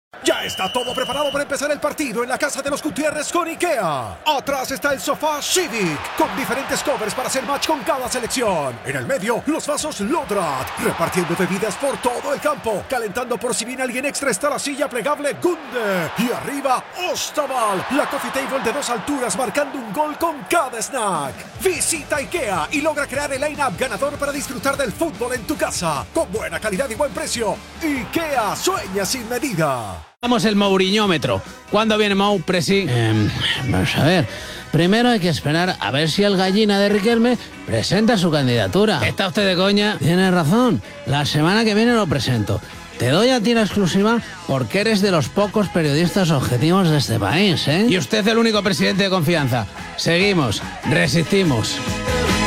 Ya está todo preparado para empezar el partido en la casa de los Gutiérrez con IKEA. Atrás está el sofá Civic, con diferentes covers para hacer match con cada selección. En el medio, los vasos Lodrat, repartiendo bebidas por todo el campo. Calentando por si viene alguien extra está la silla plegable Gunde. Y arriba, Ostaval, la coffee table de 2 alturas marcando un gol con cada snack. Visita IKEA y logra crear el line-up ganador para disfrutar del fútbol en tu casa. Con buena calidad y buen precio. IKEA sueña sin medida. Vamos el Mouriñómetro. ¿Cuándo viene Mou, Presi? Vamos a ver. Primero hay que esperar a ver si el gallina de Riquelme presenta su candidatura. ¿Está usted de coña? Tienes razón. La semana que viene lo presento. Te doy a ti la exclusiva porque eres de los pocos periodistas objetivos de este país, ¿eh? Y usted es el único presidente de confianza. Seguimos, resistimos.